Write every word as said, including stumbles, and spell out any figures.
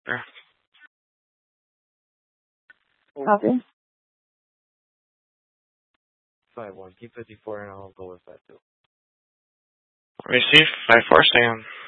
Sure. Copy. Five one. Keep fifty four, and I'll go with that too. Receive five four. Stay on.